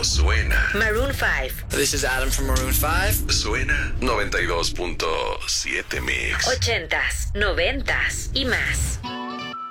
suena. Maroon 5. This is Adam from Maroon 5. Suena 92.7 Mix. 80s, 90s y más.